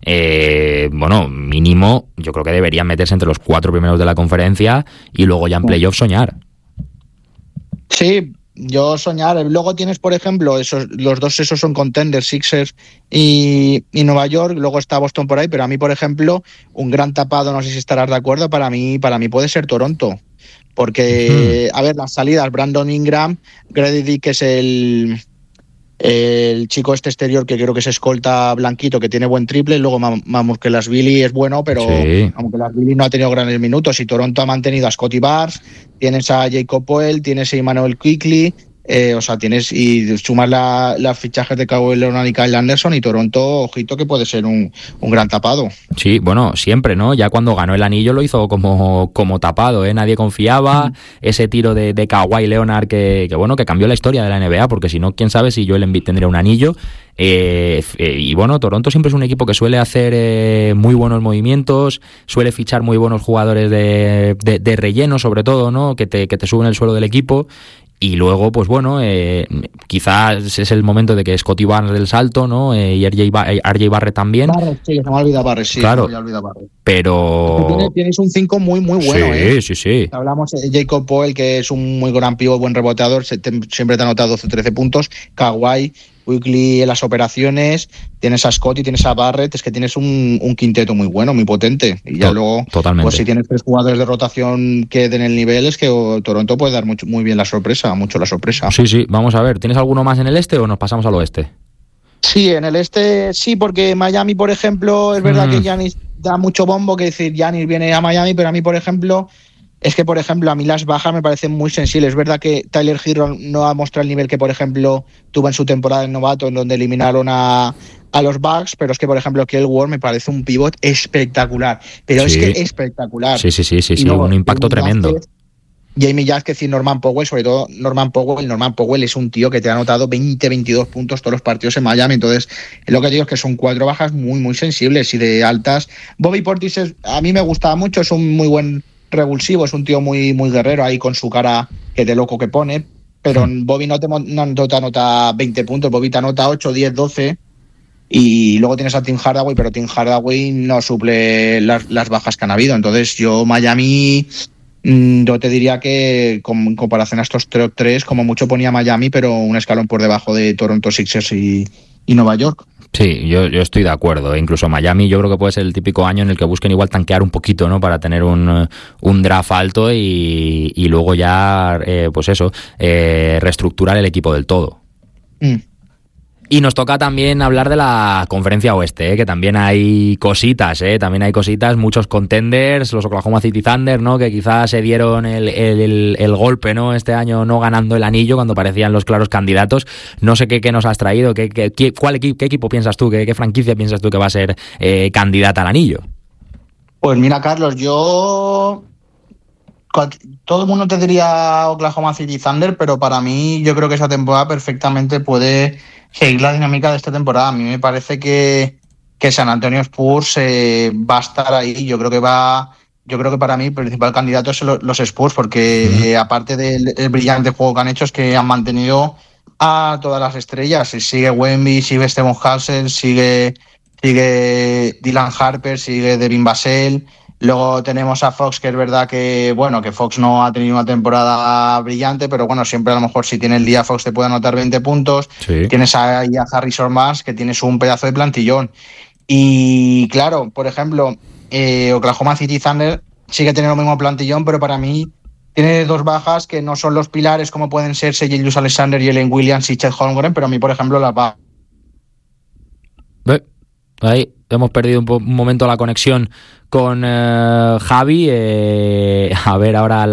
Bueno, mínimo, yo creo que deberían meterse entre los 4 primeros de la conferencia y luego ya en playoff soñar. Sí, yo soñar. Luego tienes, por ejemplo, los dos esos son contenders, Sixers y Nueva York. Luego está Boston por ahí, pero a mí, por ejemplo, un gran tapado, no sé si estarás de acuerdo, para mí puede ser Toronto. Porque, a ver, las salidas, Brandon Ingram, Grady Dick, que es el chico exterior, que creo que es escolta blanquito, que tiene buen triple. Luego Mamukelashvili es bueno, pero Mamukelashvili no ha tenido grandes minutos, y Toronto ha mantenido a Scotty Barnes, tienes a Jacob Poeltl, tienes a Emmanuel Quickley, tienes, y sumas las fichajes de Kawhi Leonard y Kyle Anderson, y Toronto, ojito, que puede ser un gran tapado. Sí, bueno, siempre, ¿no? Ya cuando ganó el anillo lo hizo como tapado, Nadie confiaba. Ese tiro de Kawhi Leonard que cambió la historia de la NBA, porque si no, quién sabe si Joel Embiid tendría un anillo. Y bueno, Toronto siempre es un equipo que suele hacer muy buenos movimientos, suele fichar muy buenos jugadores de relleno, sobre todo, ¿no? Que te suben el suelo del equipo. Y luego, pues bueno, quizás es el momento de que Scotty Barnes del salto, ¿no? Y RJ Barrett también. Sí, se me ha olvidado Barrett, sí. Claro, pero... Tienes un 5 muy, muy bueno, Sí. Hablamos de Jacob Poeltl, que es un muy gran pívot, buen reboteador, siempre te ha anotado 12 o 13 puntos. Kawhi, Quickly en las operaciones, tienes a Scott y tienes a Barrett, es que tienes un quinteto muy bueno, muy potente. Y ya luego, totalmente. Pues si tienes 3 jugadores de rotación que den el nivel, es que Toronto puede dar muy bien la sorpresa, mucho la sorpresa. Sí, vamos a ver, ¿tienes alguno más en el este o nos pasamos al oeste? Sí, en el este sí, porque Miami, por ejemplo, es verdad que Giannis da mucho bombo, que decir, Giannis viene a Miami, pero a mí, por ejemplo, a mí las bajas me parecen muy sensibles. Es verdad que Tyler Herro no ha mostrado el nivel que, por ejemplo, tuvo en su temporada de novato, en donde eliminaron a los Bucks, pero es que, por ejemplo, Kell Ward me parece un pivot espectacular. Pero sí. Es que espectacular. Sí, luego, un impacto tremendo. Jamie Jackson y Norman Powell, sobre todo Norman Powell es un tío que te ha anotado 20-22 puntos todos los partidos en Miami. Entonces, lo que digo es que son 4 bajas muy, muy sensibles y de altas. Bobby Portis a mí me gustaba mucho, es un muy buen revulsivo, es un tío muy, muy guerrero ahí con su cara que de loco que pone, pero Bobby no te anota 20 puntos, Bobby te anota 8, 10, 12 y luego tienes a Tim Hardaway, pero Tim Hardaway no suple las bajas que han habido. Entonces yo Miami, yo te diría que en comparación a estos 3, como mucho ponía Miami, pero un escalón por debajo de Toronto Sixers y Nueva York. Sí, yo estoy de acuerdo. Incluso Miami yo creo que puede ser el típico año en el que busquen igual tanquear un poquito, ¿no? Para tener un draft alto y luego ya, reestructurar el equipo del todo. Y nos toca también hablar de la Conferencia Oeste, que también hay cositas, muchos contenders, los Oklahoma City Thunder, ¿no? Que quizás se dieron el golpe, ¿no? Este año no ganando el anillo cuando parecían los claros candidatos. No sé qué nos has traído, qué equipo piensas tú, qué franquicia piensas tú que va a ser candidata al anillo. Pues mira, Carlos, todo el mundo te diría Oklahoma City Thunder, pero para mí yo creo que esa temporada perfectamente puede seguir la dinámica de esta temporada. A mí me parece que San Antonio Spurs va a estar ahí. Yo creo que para mí el principal candidato es los Spurs, porque aparte del brillante juego que han hecho, es que han mantenido a todas las estrellas. Sigue Wemby, sigue Steven Hassel, sigue Dylan Harper, sigue Devin Vassell. Luego tenemos a Fox, que es verdad que Fox no ha tenido una temporada brillante, pero bueno, siempre a lo mejor si tiene el día Fox te puede anotar 20 puntos. Sí. Tienes ahí a Harrison Barnes, que tienes un pedazo de plantillón. Y claro, por ejemplo, Oklahoma City Thunder sigue teniendo el mismo plantillón, pero para mí tiene 2 bajas que no son los pilares como pueden ser Shai Gilgeous-Alexander y Jalen Williams y Chet Holmgren, pero a mí, por ejemplo, las bajas. Ahí hemos perdido un momento la conexión con Javi, a ver, ahora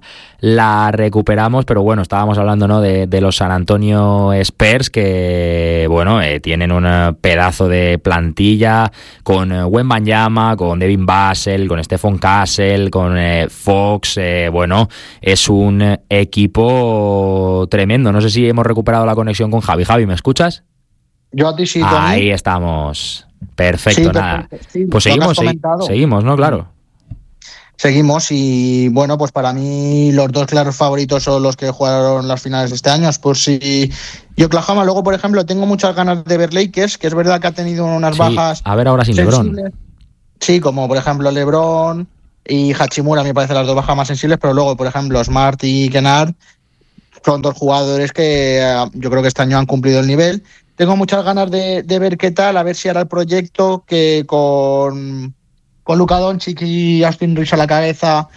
la recuperamos, pero bueno, estábamos hablando, ¿no? de los San Antonio Spurs, que bueno, tienen un pedazo de plantilla con Wembanyama, con Devin Vassell, con Stephon Castle, con Fox, bueno, es un equipo tremendo. No sé si hemos recuperado la conexión con Javi. Javi, ¿me escuchas? Yo a ti sí, Tony. Ahí estamos. Perfecto, sí, nada. Sí, pues seguimos, ¿no? Claro. Seguimos y bueno, pues para mí los 2 claros favoritos son los que jugaron las finales de este año, Spurs y Oklahoma. Luego, por ejemplo, tengo muchas ganas de ver Lakers, que es verdad que ha tenido unas bajas. A ver ahora sin sensibles. LeBron. Sí, como por ejemplo LeBron y Hachimura, me parecen las 2 bajas más sensibles, pero luego, por ejemplo, Smart y Kennard son 2 jugadores que yo creo que este año han cumplido el nivel. Tengo muchas ganas de ver qué tal, a ver si hará el proyecto que con Luka Doncic y Austin Reeves a la cabeza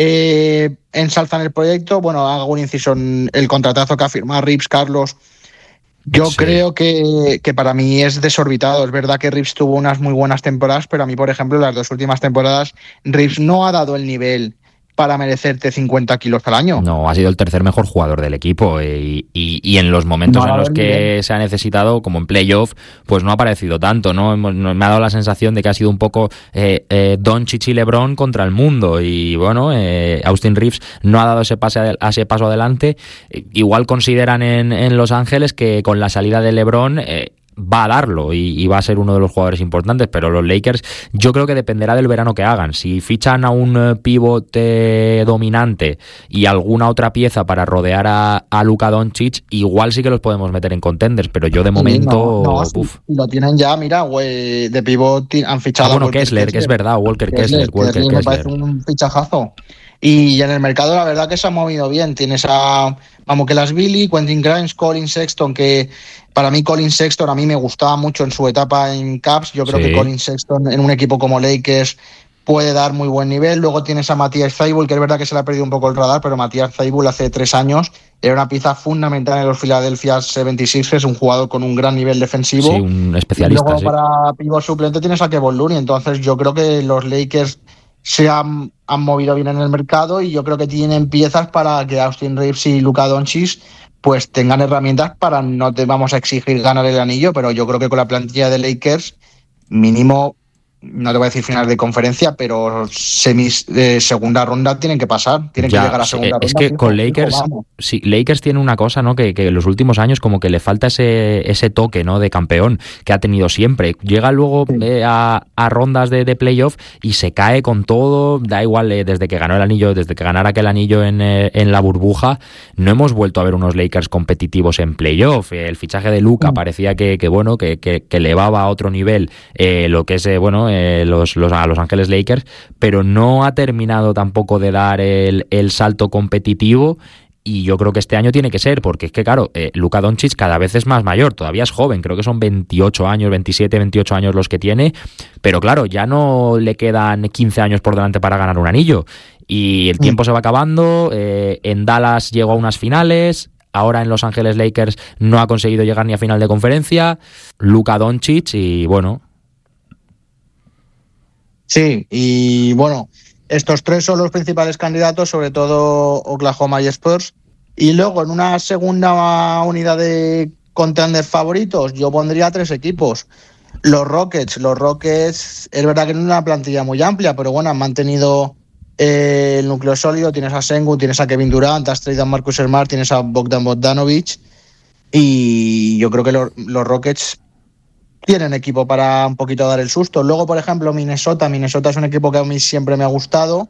ensalzan el proyecto. Bueno, hago un inciso en el contratazo que ha firmado Reeves, Carlos. Yo creo que para mí es desorbitado. Es verdad que Reeves tuvo unas muy buenas temporadas, pero a mí, por ejemplo, las 2 últimas temporadas, Reeves no ha dado el nivel para merecerte 50 kilos al año. No, ha sido el 3er mejor jugador del equipo y en los momentos en los que se ha necesitado, como en playoff, pues no ha aparecido tanto, ¿no? Me ha dado la sensación de que ha sido un poco Doncic y LeBron contra el mundo y bueno, Austin Reeves no ha dado ese paso adelante. Igual consideran en Los Ángeles que con la salida de LeBron va a darlo y va a ser uno de los jugadores importantes, pero los Lakers yo creo que dependerá del verano que hagan. Si fichan a un pivote dominante y alguna otra pieza para rodear a Luka Doncic, igual sí que los podemos meter en contenders, pero yo de momento... Si lo tienen ya, mira, de pivote han fichado... Kessler, que es verdad, Walker Kessler. Me parece un fichajazo. Y en el mercado la verdad que se ha movido bien. Tienes a Mamukelashvili, Quentin Grimes, Colin Sexton, que para mí Colin Sexton a mí me gustaba mucho en su etapa en Cavs. Yo creo que Colin Sexton en un equipo como Lakers puede dar muy buen nivel. Luego tienes a Matías Thybulle, que es verdad que se le ha perdido un poco el radar, pero Matías Thybulle hace 3 años era una pieza fundamental en los Philadelphia 76ers, un jugador con un gran nivel defensivo. Sí, un especialista. Y luego para pívot suplente tienes a Kevon Looney. Entonces yo creo que los Lakers se han movido bien en el mercado y yo creo que tienen piezas para que Austin Reeves y Luka Doncic pues tengan herramientas para, no te vamos a exigir ganar el anillo, pero yo creo que con la plantilla de Lakers mínimo, no te voy a decir final de conferencia, pero semis de segunda ronda tienen que pasar, tienen que llegar a segunda ronda. Es que con Lakers, sí, Lakers tiene una cosa, ¿no? Que en los últimos años como que le falta ese toque, ¿no? De campeón que ha tenido siempre. Llega luego a rondas de playoff y se cae con todo, da igual, desde que ganó el anillo, desde que ganara aquel anillo en la burbuja, no hemos vuelto a ver unos Lakers competitivos en playoff. El fichaje de Luka parecía que elevaba a otro nivel lo que es, a Los Ángeles Lakers, pero no ha terminado tampoco de dar el salto competitivo. Y yo creo que este año tiene que ser, porque es que, claro, Luka Doncic cada vez es más mayor, todavía es joven, creo que son 28 años, 27, 28 años los que tiene, pero claro, ya no le quedan 15 años por delante para ganar un anillo. Y el tiempo se va acabando, en Dallas llegó a unas finales, ahora en Los Ángeles Lakers no ha conseguido llegar ni a final de conferencia, Luka Doncic y bueno... Sí, y bueno, estos 3 son los principales candidatos, sobre todo Oklahoma y Spurs. Y luego en una segunda unidad de contenders favoritos, yo pondría 3 equipos. Los Rockets es verdad que no es una plantilla muy amplia, pero bueno, han mantenido el núcleo sólido. Tienes a Sengun, tienes a Kevin Durant, has traído a Marcus Smart, tienes a Bogdan Bogdanovic. Y yo creo que los Rockets tienen equipo para un poquito dar el susto. Luego, por ejemplo, Minnesota es un equipo que a mí siempre me ha gustado.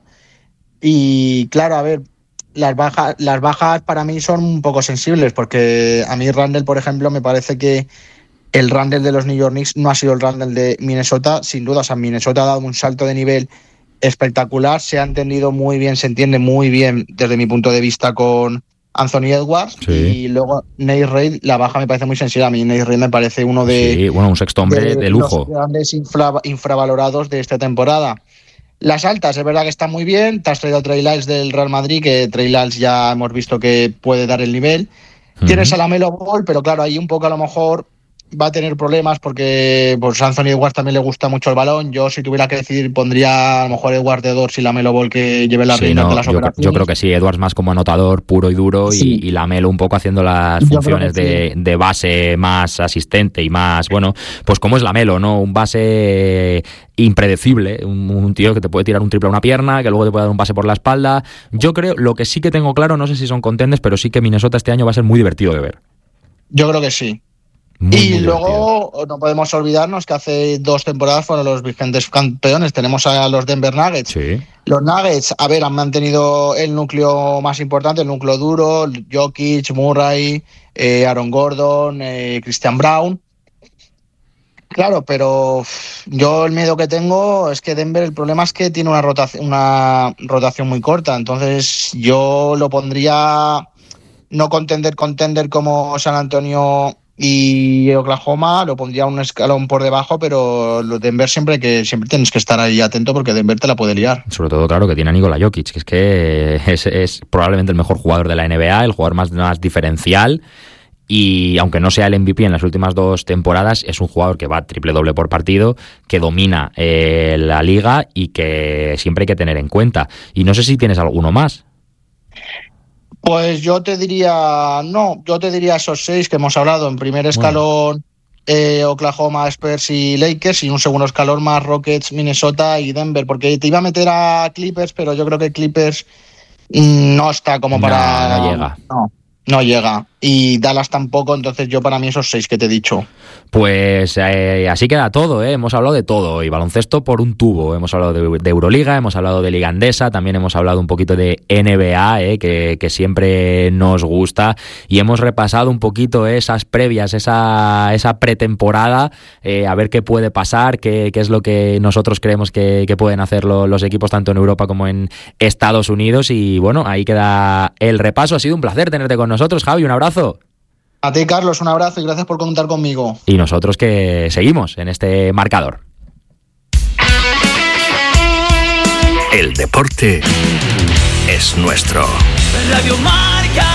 Y claro, a ver, las bajas para mí son un poco sensibles, porque a mí Randle, por ejemplo, me parece que el Randle de los New York Knicks no ha sido el Randle de Minnesota, sin duda. O sea, Minnesota ha dado un salto de nivel espectacular, se ha entendido muy bien, se entiende muy bien desde mi punto de vista con Anthony Edwards. Sí. Y luego Nate Reid, la baja me parece muy sensible. A mí Nate Reid me parece uno de un sexto hombre de lujo, los grandes infravalorados de esta temporada. Las altas, es verdad que están muy bien. Te has traído a Trey Lyles del Real Madrid, que Trey Lyles ya hemos visto que puede dar el nivel. Tienes a LaMelo Ball, pero claro, ahí un poco a lo mejor va a tener problemas, porque pues a Anthony Edwards también le gusta mucho el balón. Yo, si tuviera que decidir, pondría a lo mejor Edwards de 2 y LaMelo Ball que lleve la rienda de las operaciones. Yo creo que sí, Edwards más como anotador puro y duro, sí. y LaMelo un poco haciendo las funciones de base, más asistente y más, bueno, pues como es LaMelo, ¿no? Un base impredecible, un tío que te puede tirar un triple a una pierna, que luego te puede dar un pase por la espalda. Yo creo, lo que sí que tengo claro, no sé si son contenders, pero sí que Minnesota este año va a ser muy divertido de ver. Yo creo que sí. Muy luego no podemos olvidarnos que hace 2 temporadas fueron los vigentes campeones. Tenemos a los Denver Nuggets. Sí. Los Nuggets, a ver, han mantenido el núcleo más importante, el núcleo duro: Jokic, Murray, Aaron Gordon, Christian Brown. Claro, pero yo el miedo que tengo es que Denver, el problema es que tiene una rotación muy corta. Entonces yo lo pondría no contender como San Antonio y Oklahoma, lo pondría un escalón por debajo, pero los Denver siempre tienes que estar ahí atento, porque Denver te la puede liar. Sobre todo, claro, que tiene a Nikola Jokic, que es probablemente el mejor jugador de la NBA, el jugador más diferencial, y aunque no sea el MVP en las últimas 2 temporadas, es un jugador que va triple-doble por partido, que domina la liga y que siempre hay que tener en cuenta. Y no sé si tienes alguno más. Pues yo te diría esos 6 que hemos hablado. En primer escalón, Oklahoma, Spurs y Lakers, y un segundo escalón más Rockets, Minnesota y Denver, porque te iba a meter a Clippers, pero yo creo que Clippers no está como para... No llega. No llega. y Dallas tampoco, entonces yo para mí esos 6 que te he dicho. Pues así queda todo, ¿eh? Hemos hablado de todo, y baloncesto por un tubo. Hemos hablado de Euroliga, hemos hablado de Liga Endesa, también hemos hablado un poquito de NBA, que siempre nos gusta, y hemos repasado un poquito esas previas, esa pretemporada, a ver qué puede pasar, qué es lo que nosotros creemos que pueden hacer los equipos tanto en Europa como en Estados Unidos. Y bueno, ahí queda el repaso. Ha sido un placer tenerte con nosotros, Javi, un abrazo. A ti, Carlos, un abrazo y gracias por contar conmigo. Y nosotros que seguimos en este marcador. El deporte es nuestro. Radio Marca.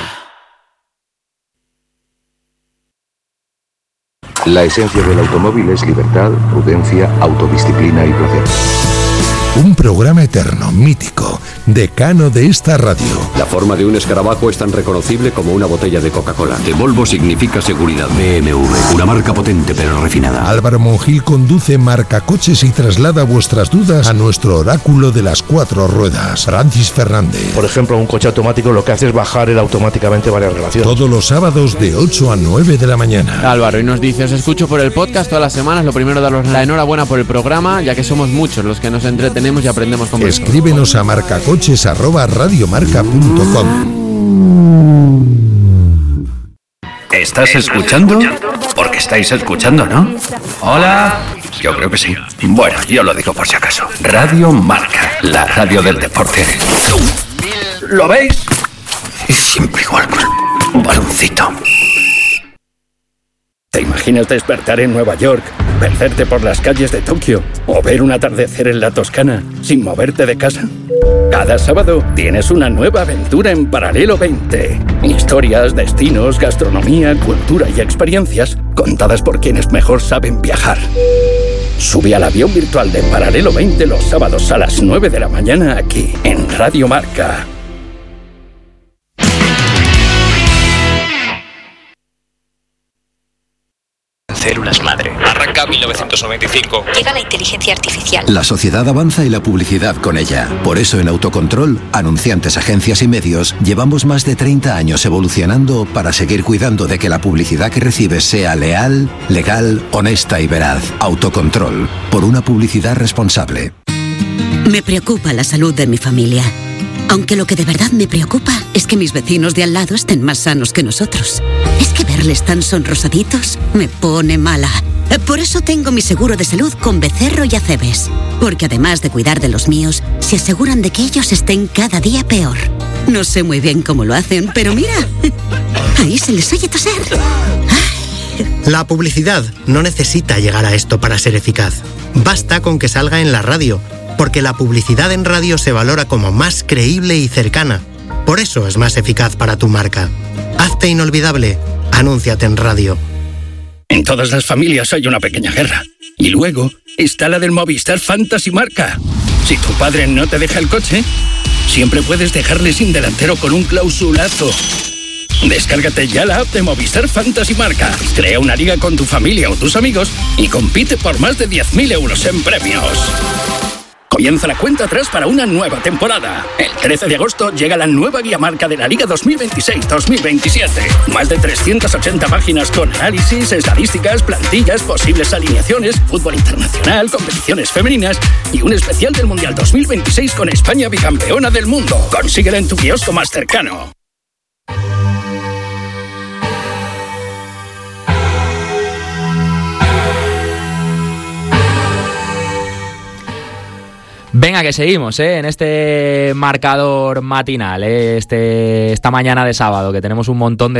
La esencia del automóvil es libertad, prudencia, autodisciplina y placer. Un programa eterno, mítico, decano de esta radio. La forma de un escarabajo es tan reconocible como una botella de Coca-Cola. De Volvo significa seguridad. BMW, una marca potente pero refinada. Álvaro Monjil conduce Marcacoches y traslada vuestras dudas a nuestro oráculo de las 4 ruedas, Francis Fernández. Por ejemplo, un coche automático lo que hace es bajar él automáticamente varias relaciones. Todos los sábados de 8 a 9 de la mañana. Álvaro, y nos dice: os escucho por el podcast todas las semanas. Lo primero, daros la enhorabuena por el programa, ya que somos muchos los que nos entretenemos y aprendemos con vosotros. Escríbenos a marcacoches@radiomarca.com. ¿Estás escuchando? Porque estáis escuchando, ¿no? Hola. Yo creo que sí. Bueno, yo lo digo por si acaso. Radio Marca, la radio del deporte. ¿Lo veis? Es siempre igual, un baloncito. ¿Te imaginas despertar en Nueva York, perderte por las calles de Tokio o ver un atardecer en la Toscana sin moverte de casa? Cada sábado tienes una nueva aventura en Paralelo 20. Historias, destinos, gastronomía, cultura y experiencias contadas por quienes mejor saben viajar. Sube al avión virtual de Paralelo 20 los sábados a las 9 de la mañana aquí en Radio Marca. Células madre. Arranca 1995. Llega la inteligencia artificial. La sociedad avanza y la publicidad con ella. Por eso en Autocontrol, anunciantes, agencias y medios, llevamos más de 30 años evolucionando para seguir cuidando de que la publicidad que recibes sea leal, legal, honesta y veraz. Autocontrol, por una publicidad responsable. Me preocupa la salud de mi familia. Aunque lo que de verdad me preocupa es que mis vecinos de al lado estén más sanos que nosotros. Es que verles tan sonrosaditos me pone mala. Por eso tengo mi seguro de salud con Becerro y Acebes. Porque además de cuidar de los míos, se aseguran de que ellos estén cada día peor. No sé muy bien cómo lo hacen, pero mira, ahí se les oye toser. La publicidad no necesita llegar a esto para ser eficaz. Basta con que salga en la radio, porque la publicidad en radio se valora como más creíble y cercana. Por eso es más eficaz para tu marca. Hazte inolvidable. Anúnciate en radio. En todas las familias hay una pequeña guerra. Y luego está la del Movistar Fantasy Marca. Si tu padre no te deja el coche, siempre puedes dejarle sin delantero con un clausulazo. Descárgate ya la app de Movistar Fantasy Marca. Crea una liga con tu familia o tus amigos y compite por más de 10.000 euros en premios. Comienza la cuenta atrás para una nueva temporada. El 13 de agosto llega la nueva guía marca de la Liga 2026-2027. Más de 380 páginas con análisis, estadísticas, plantillas, posibles alineaciones, fútbol internacional, competiciones femeninas y un especial del Mundial 2026 con España bicampeona del mundo. Consíguela en tu kiosco más cercano. Venga, que seguimos en este marcador matinal, esta mañana de sábado, que tenemos un montón de